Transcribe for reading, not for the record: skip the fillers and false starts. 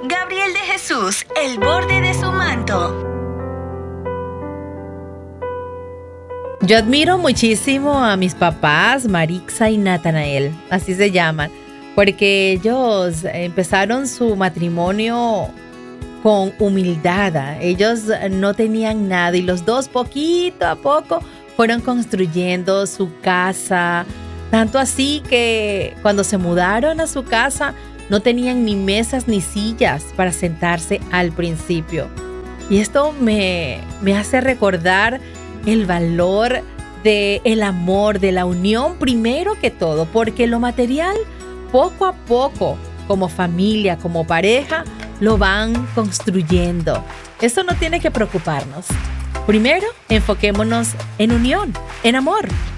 Gabriel de Jesús, el borde de su manto. Yo admiro muchísimo a mis papás, Marixa y Natanael, así se llaman, porque ellos empezaron su matrimonio con humildad. Ellos no tenían nada y los dos poquito a poco fueron construyendo su casa, tanto así que cuando se mudaron a su casa no tenían ni mesas ni sillas para sentarse al principio. Y esto me hace recordar el valor del amor, de la unión primero que todo, porque lo material poco a poco, como familia, como pareja, lo van construyendo. Eso no tiene que preocuparnos. Primero, enfoquémonos en unión, en amor.